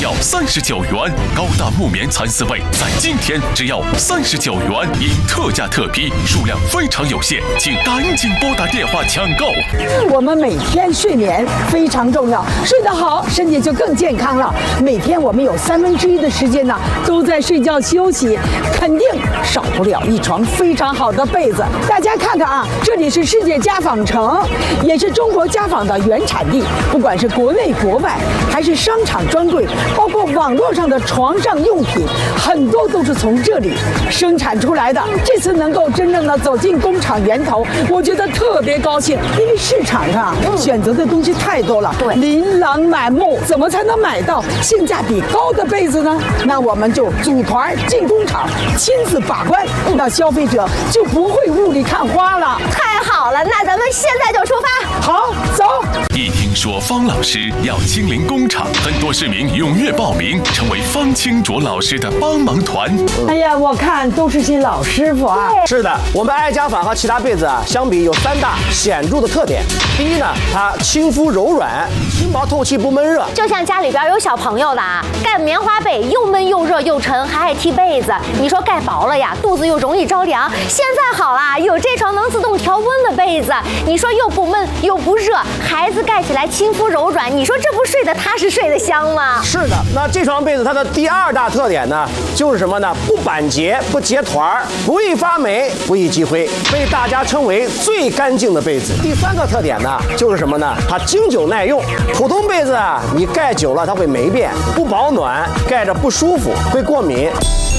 要39元，高大木棉蚕丝被在今天只要39元，因特价特批，数量非常有限，请赶紧拨打电话抢购。 我们每天睡眠非常重要，睡得好，身体就更健康了。每天我们有1/3的时间呢都在睡觉休息，肯定少不了一床非常好的被子。大家看看啊，这里是世界家纺城，也是中国家纺的原产地。不管是国内国外，还是商场专柜，包括网络上的床上用品，很多都是从这里生产出来的。这次能够真正的走进工厂源头，我觉得特别高兴，因为市场上选择的东西太多了，对，琳琅满目，怎么才能买到性价比高的被子呢？那我们就组团进工厂，亲自把关，让消费者就不会雾里看花了。 太好了，那咱们现在就出发。 好，走。 一听说方老师要亲临工厂，很多市民踊跃报名，成为方清卓老师的帮忙团。 哎呀，我看都是些老师傅啊。 是的，我们爱家纺和其他被子啊相比有3大显著的特点。第一呢，它亲肤柔软，轻薄透气，不闷热。 就像家里边有小朋友的啊，盖棉花被又闷又热又沉，还爱踢被子。你说盖薄了呀，肚子又容易着凉。现在好啦，有这床能自动调温的被子，你说又不闷又不热，孩子盖起来亲肤柔软，你说这不睡得踏实睡得香吗？ 是的，那这床被子它的第2大特点呢，就是什么呢？不板结，不结团，不易发霉，不易积灰，被大家称为最干净的被子。第3个特点呢，就是什么呢？它经久耐用。普通被子啊，你盖久了它会霉变，不保暖，盖着不舒服，会过敏。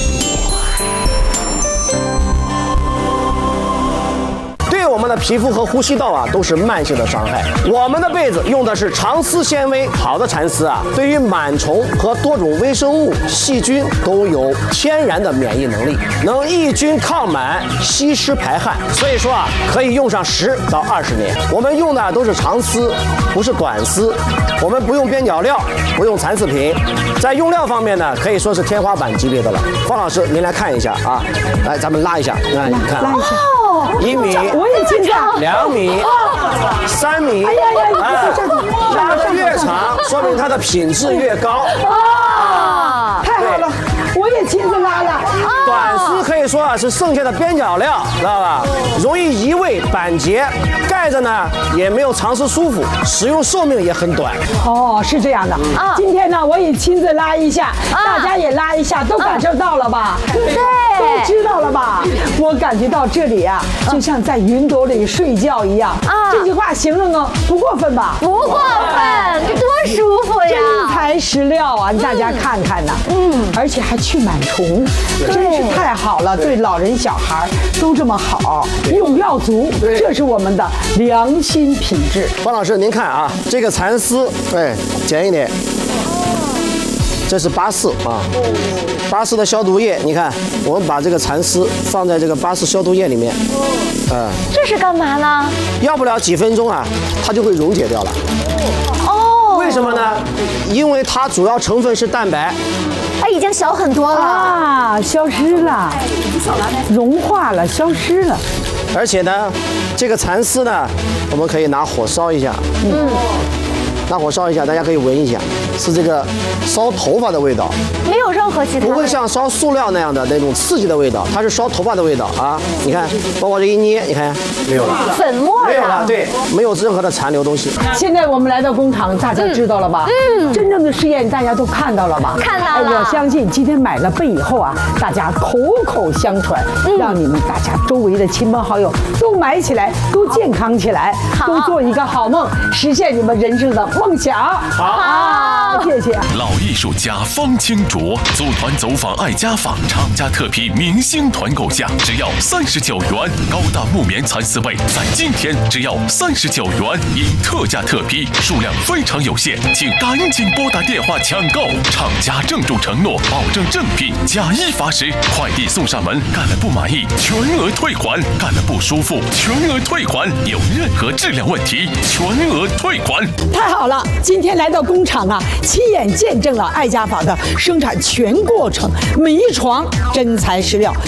对我们的皮肤和呼吸道啊都是慢性的伤害。我们的被子用的是长丝纤维，好的蚕丝啊，对于螨虫和多种微生物、细菌都有天然的免疫能力，能抑菌抗螨、吸湿排汗，所以说啊，可以用上10到20年。我们用的都是长丝，不是短丝。我们不用边角料，不用蚕丝品，在用料方面呢，可以说是天花板级别的了。方老师，您来看一下啊，来，咱们拉一下，你看， 拉一下。 1米， 我也经常 2米、3米， 哎呀， 拉得越长，说明它的品质越高。 太好了，我也亲自拉了。 短丝可以说啊是剩下的边角料，知道吧？容易移位板结，盖着呢也没有长时舒服，使用寿命也很短。 哦，是这样的。今天呢，我也亲自拉一下，大家也拉一下，都感受到了吧？ 对， 都知道了吧？我感觉到这里啊，就像在云朵里睡觉一样。这句话形容呢不过分吧？ 不过分，这多舒服呀！ 真材实料啊，大家看看呐。而且还去螨虫，真是太好了，对老人小孩都这么好，用料足，这是我们的良心品质。 方老师，您看啊，这个蚕丝，哎，剪一点。这是巴氏啊，巴氏的消毒液，你看，我们把这个蚕丝放在这个巴氏消毒液里面， 这是干嘛呢？ 要不了几分钟啊，它就会溶解掉了。为什么呢？因为它主要成分是蛋白， 它已经小很多了啊，消失了，融化了，消失了。 而且呢，这个蚕丝呢，我们可以拿火烧一下，拿火烧一下，大家可以闻一下，是这个烧头发的味道， 没有任何其他， 不会像烧塑料那样的那种刺激的味道，它是烧头发的味道啊！你看，包括这一捏，你看没有了， 粉末没有了，对，没有任何的残留东西。 现在我们来到工厂，大家知道了吧？真正的试验大家都看到了吧？ 看到了。 我相信今天买了被以后啊，大家口口相传，让你们大家周围的亲朋好友都买起来，都健康起来，都做一个好梦，实现你们人生的梦想。好，谢谢。 老艺术家方清卓组团走访爱家纺，厂家特批明星团购价只要39元，高大木棉蚕丝被在今天只要39元，因特价特批，数量非常有限，请赶紧拨打电话抢购。厂家郑重承诺，保证正品，假一罚10，快递送上门，干了不满意全额退还，干了不舒服全额退还，有任何质量问题全额退还。 太好了，今天来到工厂啊，亲眼见证了爱家纺的生产全过程，每一床真材实料。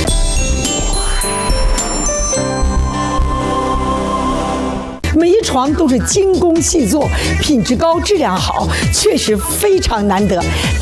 每一床都是精工细作，品质高，质量好，确实非常难得。